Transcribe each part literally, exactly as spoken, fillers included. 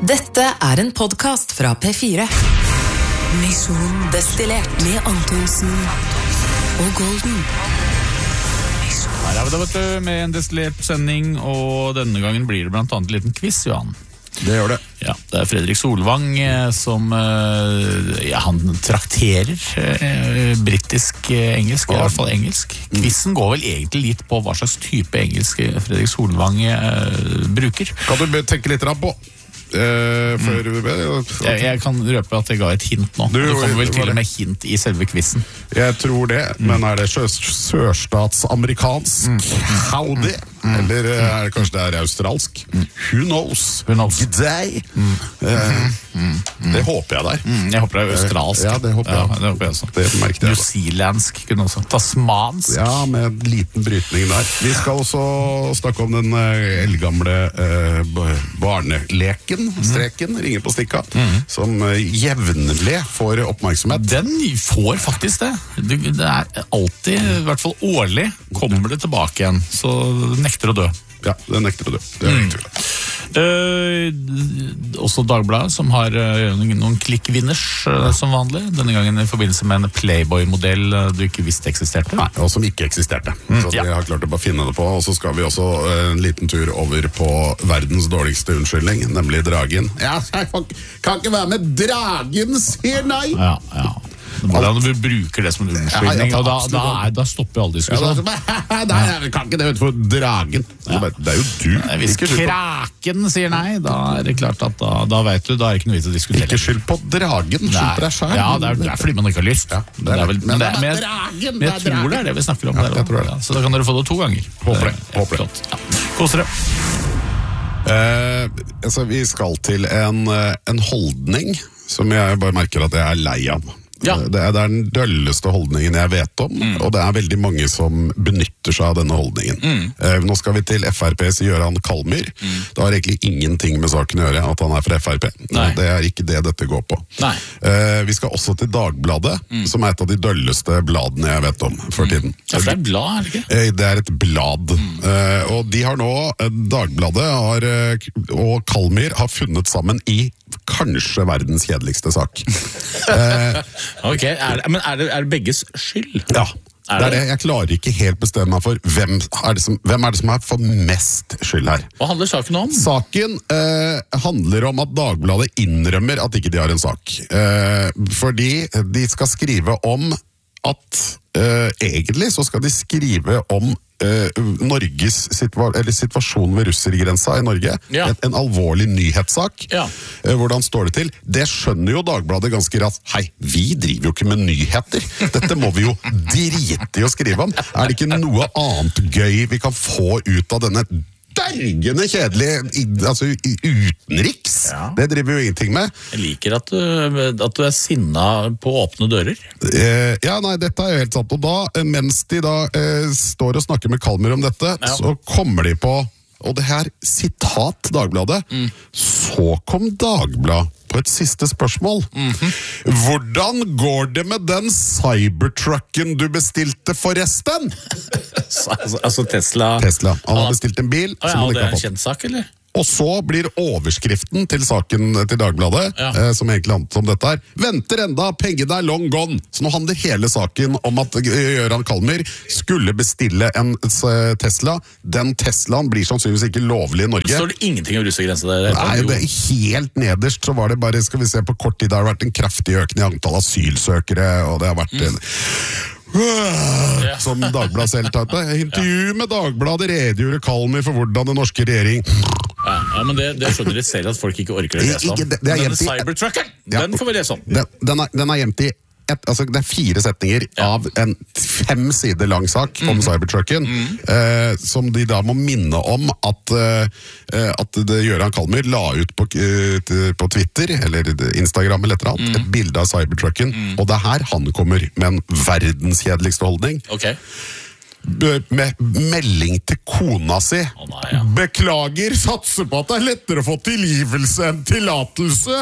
Dette er en podcast fra P fire. Mission destillert med Antonsen og Golden. Her er vi da, vet du, med en destillert sending, og denne gangen blir det blant annet en liten quiz, Johan. Det gjør det. Ja, det er Fredrik Solvang eh, som eh, ja, han trakterer eh, brittisk-engelsk, i hvert fall engelsk. Quizen går vel egentlig litt på hva slags type engelsk Fredrik Solvang eh, bruker. Kan du tenke litt rann på? Uh, for, mm. jeg, jeg kan røpe at jeg ga et hint nå. Du, det kommer vel til og med hint i selve quizen. Jeg tror det, mm. men er det sørstatsamerikansk? Mm. Howdy? Mm. Eller er det kanskje det er australsk? Mm. Who knows? Who knows? G'day! Mm. Uh, mm. Det håper jeg der. Mm. Jeg håper det er australsk. Ja, det håper jeg. Ja, det håper jeg også. Det merkte jeg. New Zealandsk kunne også. Tasmansk. Ja, med en liten brytning der. Vi skal også snakke om den uh, eldgamle uh, barneleken. Streken, ringer på stikka, mm. som jevnlig får oppmerksomhet. Den får faktisk det. Det er alltid, i hvert fall årlig, kommer det tilbake igjen, så det nekter å dø. Ja, det nekter å dø. Det er mm. Uh, også Dagbladet, som har uh, noen klikkvinners uh, som vanlig. Denne gangen i forbindelse med en Playboy-modell uh, du ikke visste eksisterte. Nei, og som ikke eksisterte. Mm, så ja. Vi har klart å bare finne det på. Og så skal vi også uh, en liten tur over på verdens dårligste unnskyldning, nemlig Dragen. Ja, jeg kan ikke være med Dragen, sier nei! Ja, ja. Hvordan du bruker det som en unnskyldning, og da, da, er, da stopper alle diskusjonen. Ja, nei, jeg kan ikke det ut for Dragen. Ja. Det er jo du. Hvis Kraken sier nei, da er det klart at da, da vet du, da er det ikke noe vits å diskutere. Ikke skyld på Dragen, skyld på deg selv. Ja, det er, det er fordi man ikke har lyst. Ja, det er, det er vel, men, det er, men, jeg, men jeg tror det er det vi snakker om. Ja, der, jeg tror det. Ja, så da kan dere få det to ganger. Håper det. Håper det. Ja. Koser det. Uh, altså, vi skal til en, en holdning som jeg bare merker at jeg er lei av. Ja. Det, er, det er den dølleste holdningen jeg vet om, mm. og det er veldig mange som benytter seg av denne holdningen. Mm. Eh, nå skal vi til F R P's Gøran Kalmyr. Mm. Det har egentlig ingenting med saken å gjøre at han er fra F R P. Nei. Det er ikke det dette går på. Eh, vi skal også til Dagbladet, mm. som er et av de dølleste bladene jeg vet om for tiden. Ja, for det er et blad, er det ikke? Eh, det er et blad. Mm. Eh, og de har nå, Dagbladet har, og Kalmyr har funnet sammen i kanskje verdens kjedeligste sak. eh, Ok, er det, men er det, er det begges skyld? Ja, er det er det. Jeg klarer ikke helt bestemme meg for hvem er det som, hvem er det som er for mest skyld her. Hva handler saken om? Saken eh, handler om at Dagbladet innrømmer at ikke de har en sak. Eh, fordi de skal skrive om at eh, egentlig så skal de skrive om Uh, Norges situa- eller situasjon ved russergrensa i Norge. Ja. En, en alvorlig nyhetssak. Ja. Uh, hvordan står det til? Det skjønner jo Dagbladet ganske raskt. Hei, vi driver jo ikke med nyheter. Dette må vi jo drite i å skrive om. Er det ikke noe annet gøy vi kan få ut av denne dørgende kjedelig, altså utenriks? Ja. Det driver jo ingenting med. Jeg liker at du, at du er sinna på åpne dører. Eh, ja, nei, dette er jo helt sant. Og da, mens de da eh, står og snakker med Kalmyr om dette, ja. Så kommer de på, og det her, sitat Dagbladet, mm. så kom Dagbladet på et siste spørsmål. Mm-hmm. Hvordan går det med den cybertrucken du bestilte forresten? altså, altså Tesla? Tesla. Han har bestilt en bil. Ah, ja, som han og ikke det har er fått. Kjent sak, eller? Og så blir overskriften til saken til Dagbladet, ja. eh, som egentlig handler om dette her, venter enda, pengene er long gone. Så nå handler hele saken om at Gøran Kalmyr skulle bestille en Tesla. Den Teslaen blir sannsynligvis ikke lovlig i Norge. Står det ingenting om russergrensa der? Nei, det er helt nederst så var det bare, skal vi se, på kort tid det har vært en kraftig økning i antall asylsøkere, og det har vært en som Dagbladet selv tatt det. Intervju med Dagbladet redegjorde Kalmyr for hvordan den norske regjering Ja, ja, men det, det skjønner de selv at folk ikke orker å lese om. Det, det er Denne cybertrucken, ja, den får vi lese om. Den, den, er, den er gjemt i et, altså det er fire setninger ja. Av en fem sider lang sak mm. om cybertrucken, mm. eh, som de da må minne om at, eh, at det Gøran Kalmyr la ut på, eh, på Twitter, eller Instagram eller et eller annet, mm. et bilde av cybertrucken, mm. og det er her han kommer med en verdenskjedeligste holdning. Ok. Med melding til kona si. Oh, nei, ja. Beklager, satser på at det er lettere å få tilgivelse enn tillatelse.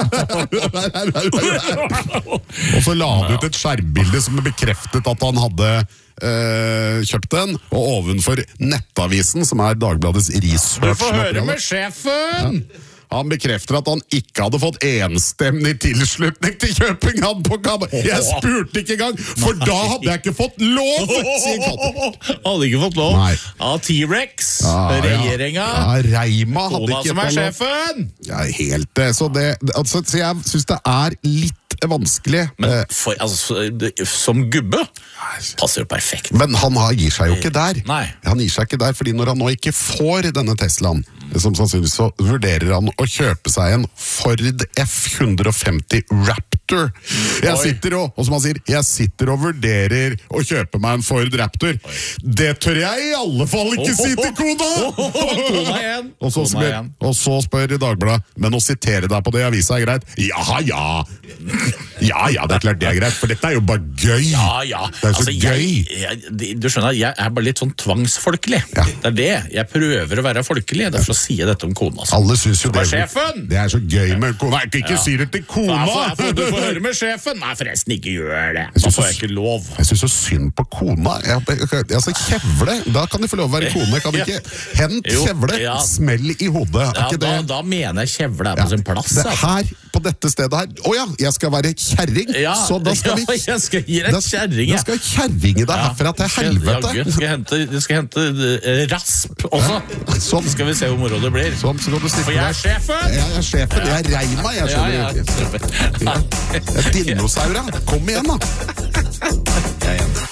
Og så la han ut et skjermbilde som bekreftet at han hadde uh, kjøpt den, og ovenfor Nettavisen, som er Dagbladets research. Du får høre med sjefen! Ja. Han bekrefter at han ikke hadde fått enstemmig tilslutning til kjøping han på Kamma. Jeg spurte ikke engang, for da hadde jeg ikke fått lov, sier Katte. Hadde ikke fått lov. Nei. Ja, T-Rex, Ja, regjeringa. Ja, Reima hadde Kona ikke som er fått lov. sjefen. Ja, helt det. Så, det, altså, så jeg synes det er litt vanskelig. Men for, altså, som gubbe passer det perfekt. Men han har, gir seg jo ikke der. Nei. Han gir seg ikke der, fordi når han nå ikke får denne Teslaen, som sannsynligvis så vurderer han å kjøpe seg en Ford F one fifty Raptor. Jeg sitter og, og som han sier, jeg sitter og vurderer å kjøpe meg en Ford Raptor. Oi. Det tør jeg i alle fall ikke si til kona! Kona igjen. Og så, Kona spør, igjen. og så spør Dagbladet, men å sitere deg på det i avisa er greit? Ja, ja. Ja, ja, det er klart det er greit, for dette er jo bare gøy. Ja, ja. Det er så altså, gøy. Jeg, jeg, du skjønner, jeg er bare litt sånn tvangsfolkelig. Ja. Det er det. Jeg prøver å være folkelig, derfor sier jeg dette om kona. Altså. Alle synes jo Som er det, sjefen! det er så gøy med kona. Nei, ikke Ja. si det til kona! Ja, for, for, du får høre med sjefen. Nei, forresten, ikke gjør det. Jeg Da synes får så- jeg ikke lov. Jeg synes så synd på kona. Jeg, jeg, jeg, altså, kjevle, da kan de få lov å være kone. Kan vi ikke hent Jo, kjevle, ja. smell i hodet? Er Ja, ikke da, det? da mener jeg kjevle er på Ja, sin plass. det altså. her, på dette stedet her. Å ja, jeg skal være kjerring, Ja, så da skal vi... ja, jeg skal gi deg da, kjerring, da jeg. skal kjerringe deg herfra til Skal- helvete. Jaggu, skal jeg hente, jeg skal hente eh, rasp også. Sånn. Så skal vi se hvor moro det blir. Sånn, så kan du stikke For jeg er deg. sjefen! Jeg er sjefen, jeg er reima, jeg Ja, skjønner. ja, Ja. Jeg er dinosaurer. Kom igjen da. Jeg er enig.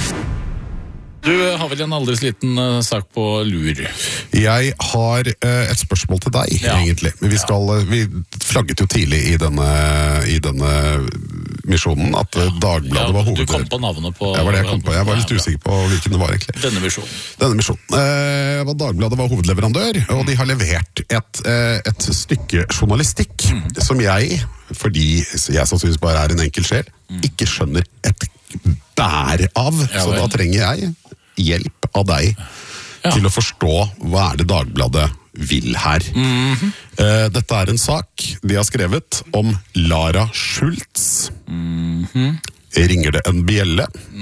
Du har vel en aldri så liten uh, sak på lur. Jeg har eh, et spørsmål til deg, Ja. egentlig. Men vi, skal, eh, vi flagget jo tidlig i denne, i denne misjonen at eh, Dagbladet var du hoved... kom på navnet på Ja, var det jeg kom på. Jeg var litt Ja, usikker på hvilken det var, egentlig. Denne visjonen. Denne misjonen. Eh, var Dagbladet var hovedleverandør, og de har levert et, eh, et stykke journalistikk Mm. som jeg, fordi jeg sannsynligvis bare er en enkel sjel, ikke skjønner et bær av. Mm. Ja, så vel. da trenger jeg hjelp av deg Ja. til å forstå hva er det Dagbladet vil her. Mhm. Eh, dette er en sak de har skrevet om Lara Schultz. Mhm. Ringer det en bjelle?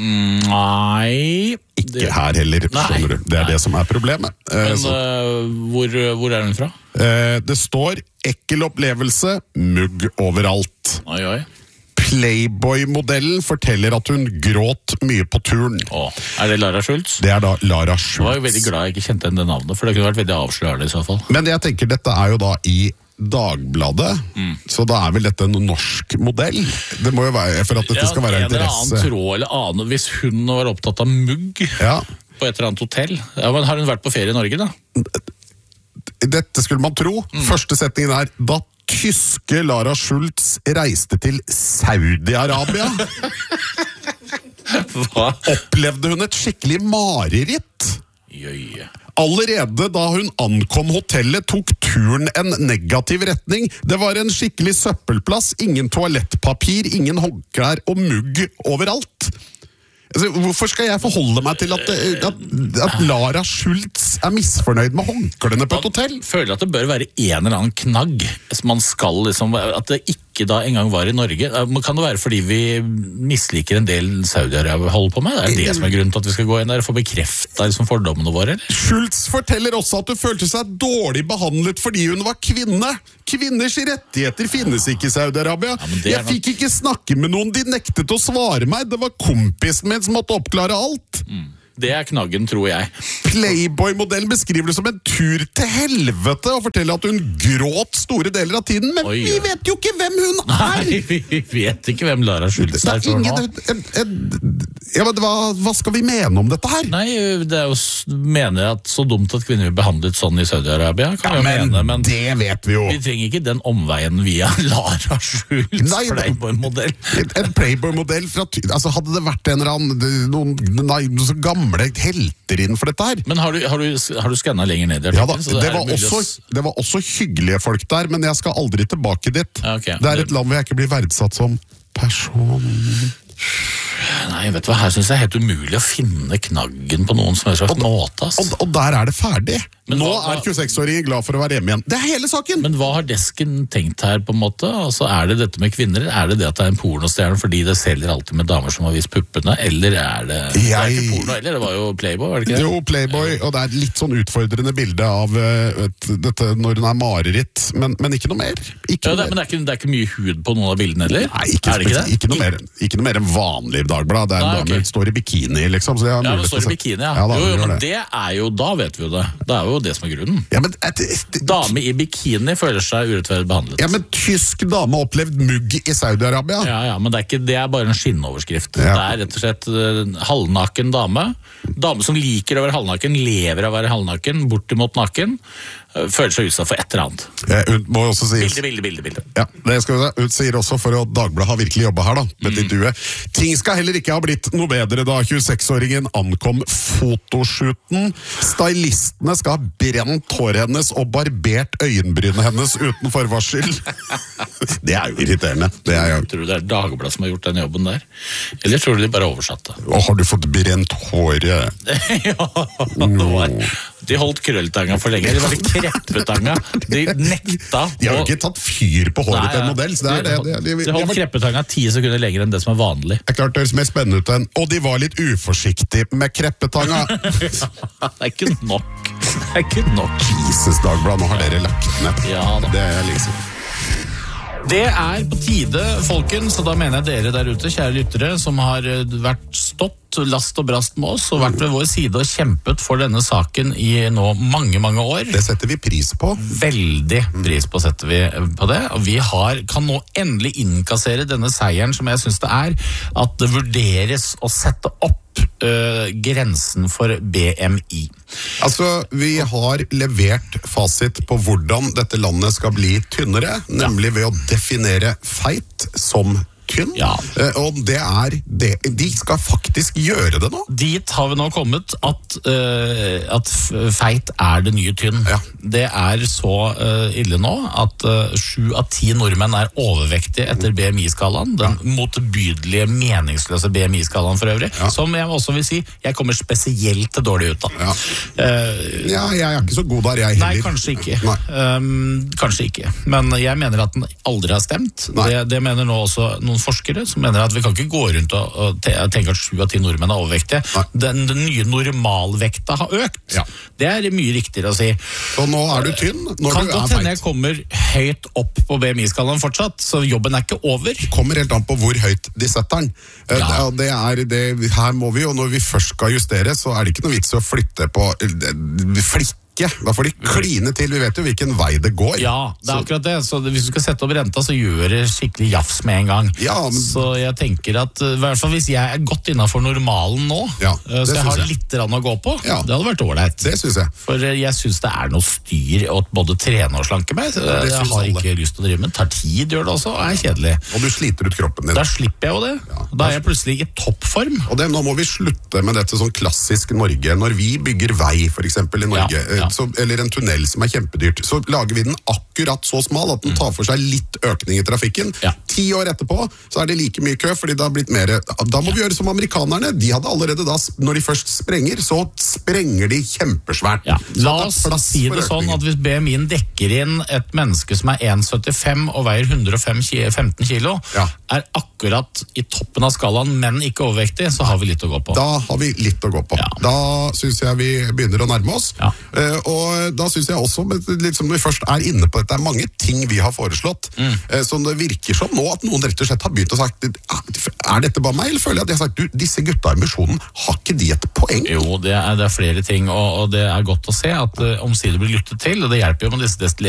Nei Ikke her heller, Nei. skjønner du. Det er det som er problemet. Eh, Men så- uh, hvor, hvor er hun fra? Eh, det står 'ekkel opplevelse, mugg overalt'. Oi, oi. Playboy-modellen forteller at hun gråt mye på turen. Å, er det Lara Schultz? Det er da Lara Jeg var jo veldig Schultz. glad jeg ikke kjente igjen det navnet, for det kunne vært veldig avslørende i så fall. Men jeg tenker dette er jo da i Dagbladet, Mm. så da er vel dette en norsk modell? Det må jo være for at dette skal være en eller annen interesse. tråd eller annen. Hvis hun var opptatt av mugg Ja. på et eller annet hotell, ja, men har hun vært på ferie i Norge da? Dette skulle man tro. Mm. Første setningen er da tyske Lara Schultz reiste til Saudi-Arabia. Hva? Opplevde hun et skikkelig mareritt? Jøye. Allerede da hun ankom hotellet tok turen en negativ retning. Det var en skikkelig søppelplass, ingen toalettpapir, ingen håndklær og mugg overalt. Altså, hvorfor skal jeg forholde meg til at, at, at Lara Schultz er misfornøyd med håndklærne på et hotell? Føler at det bør være en eller annen knagg som man skal liksom, at det ikke da engang var i Norge. Men kan det være fordi vi misliker en del Saudi-Arabia holder på med? Er det det som er grunnen til at vi skal gå inn der og få bekreftet liksom, fordommene våre? Eller? Schultz forteller også at hun følte seg dårlig behandlet fordi hun var kvinne. Kvinners rettigheter finnes ikke i Saudi-Arabia. Ja, men det er Jeg nok- fikk ikke snakke med noen, de nektet å svare meg. Det var kompisen min som måtte oppklare alt. Det er knaggen, tror jeg. Playboy-modellen beskriver det som en tur til helvete og forteller at hun gråt store deler av tiden, men Oi, vi oi. vet jo ikke hvem hun er! Nei, vi vet ikke hvem Lara Schultz Det er er for ingen, nå. en, en, ja, men hva, hva skal vi mene om dette her? Nei, det er jo s- mener jeg at så dumt at kvinner blir behandlet sånn i Saudi-Arabia, kan Ja, vi jo men, mene, men det vet vi jo. vi trenger ikke den omveien via Lara Schultz Nei, det- Playboy-modell. En, en Playboy-modell fra ty- altså Hadde det vært en eller annen noen, nei, noen så gamle helter innenfor dette her? Men har du, har du, har du skannet lenger ned i Ja da, artikkelen? så det er var, mulig å også, s- det var også hyggelige folk der, men jeg skal aldri tilbake dit. Ja, ok. Det er et land hvor jeg ikke blir verdsatt som person. Nei, vet du hva, her synes jeg er helt umulig å finne knaggen på noen som helst slags måte, ass. Og, og der er det ferdig. Men Nå hva- er tjueseks-åringen glad for å være hjemme igjen. Det er hele saken! Men hva har desken tenkt her, på en måte? Altså, er det dette med kvinner? Er det det at det er en pornostjerne fordi det selger alltid med damer som har vist puppene? Eller er det... Det er Jeg- ikke porno, eller? Det var jo Playboy, var det ikke det? Jo, Playboy, og det er et litt sånn utfordrende bilde av uh, et, dette når hun er mareritt, men, men ikke noe mer. Ikke Ja, noe det, men mer. det er, ikke, det er ikke mye hud på noen av bildene, eller? Nei, ikke, er det ikke det? ikke, noe mer, ikke noe mer enn vanlig Dagblad. Det er en Nei, dame ok. står i bikini, liksom. Så jeg har Ja, det mulighet står til å i se- bikini, ja. Ja, da, jo, jo, hun gjør men det. det er jo, da vet vi jo det. Det er jo det som er grunnen. Ja, men, et, et, Dame i bikini føler seg urettferdig behandlet. ja, men tysk dame har opplevd mugg i Saudi-Arabia. Ja, ja, men det er, ikke, det er bare en skinnoverskrift. Ja. Det er rett og slett uh, halvnaken dame. Dame som liker å være halvnaken, lever av å være halvnaken, bortimot naken, uh, føler seg utsatt for et eller annet. Eh, Hun må også sies Bilde, bilde, bilde, bilde. Ja, det skal vi se. Hun sier også, for at Dagbladet har virkelig jobbet her da, med ditt due. Ting skal heller ikke ha blitt noe bedre da tjueseks-åringen ankom fotoshooten. Stylistene skal ha brent håret hennes og barbert øyenbrynene hennes uten forvarsel. Det er jo irriterende. Det er jo... Tror du det er Dagbladet som har gjort den jobben der? Eller tror du de bare oversatte? Og har du fått brent håret? Ja, det var... De holdt krølltanga for lenge. De var litt kreppetanga. De nekta. De har jo å- ikke tatt fyr på håret Nei, til en ja. modell, så det er det. det, det, De det, holdt det, kreppetanga ti sekunder lenger enn det som er vanlig. er klart det høres mer spennende ut enn, og de var litt uforsiktige med kreppetanga. Det er ikke nok. Det er ikke nok. Jesus, Dagblad, nå har dere lagt ned. Ja da. Det er liksom... Det er på tide, folkens, og da mener jeg dere der ute, kjære lyttere, som har eh, vært stått last og brast med oss, og vært ved vår side og kjempet for denne saken i nå mange, mange år. Det setter vi pris på. Veldig pris på setter vi på det, og vi har, kan nå endelig innkassere denne seieren som jeg synes det er, at det vurderes å sette opp øh, grensen for B M I. Altså, vi har levert fasit på hvordan dette landet skal bli tynnere, nemlig ved å definere feit som tynn. Ja. Eh, Og det er det. De skal faktisk gjøre det nå. Dit har vi nå kommet at, øh, at f- feit er det nye tynn. Ja. Det er så øh, ille nå at øh, sju av ti nordmenn er overvektige etter B M I-skalaen. Den motbydelige, meningsløse B M I-skalaen for øvrig. Ja. Som jeg også vil si, jeg kommer spesielt dårlig ut av. Ja. Eh, Ja, jeg er ikke så god der, jeg Nei, heller. kanskje ikke. Nei. Um, kanskje ikke. Men jeg mener at den aldri har stemt. Nei. Det, det mener nå også noen forskere, som mener at vi kan ikke gå rundt og, og te, tenke at sju av ti nordmenn er overvektige. Nei. Den, den nye normalvekta har økt. Ja. Det er mye riktigere å si. Så nå er du tynn når Kan du godt er hende jeg feit. kommer høyt opp på B M I-skalaen fortsatt, så jobben er ikke over. Kommer helt an på hvor høyt de setter den. Eh, Ja. det- Det er, det, her må vi jo, når vi først skal justere, så er det ikke noe vits å flytte på eh, flikke. Da får de kline til. Vi vet jo hvilken vei det går. Ja, det er Så- akkurat det. Så hvis du skal sette opp renta, så gjør det skikkelig jafs med en gang. Ja, men- Så jeg tenker at, uh, i hvert fall hvis jeg er godt innenfor normalen nå, Ja, uh, det så jeg synes har jeg. litt grann å gå på, Ja. det hadde vært ålreit. Det synes jeg. For uh, jeg synes det er noe styr å både trene og slanke meg. Uh, det Jeg synes har alle. ikke lyst til å drive med. Tar tid, gjør det også, og er kjedelig. Og du sliter ut kroppen din. Da slipper jeg jo det. Da er jeg plutselig i toppform. Og det, nå må vi slutte med dette sånn klassisk Norge. Når vi bygger vei, for eksempel i Norge, Ja, ja. eh, Så, eller en tunnel som er kjempedyrt, så lager vi den akkurat så smal at den tar for seg litt økning i trafikken. Ja. Ti år etterpå så er det like mye kø, fordi det har blitt mer. Da må vi gjøre som amerikanerne. De hadde allerede da, når de først sprenger, så sprenger de kjempesvært. Ja. Så La det er oss plass si for det sånn økningen. at hvis B M I-en dekker inn et menneske som er en komma syttifem og veier hundre og femten kilo, Ja. er akkurat i toppen av skalaen, men ikke overvektig, så har vi litt å gå på. Da har vi litt å gå på. Ja. Da syns jeg vi begynner å nærme oss. Ja. Eh, og da syns jeg også, men litt som vi først er inne på, det er mange ting vi har foreslått, Mm. eh, som det virker som nå at noen rett og slett har begynt å sagt er dette bare meg, eller føler jeg at de har sagt du, disse gutta i Misjonen, har ikke de et poeng? Jo, det er, det er flere ting, og, og det er godt å se at uh, omsider blir lyttet til, og det hjelper jo med disse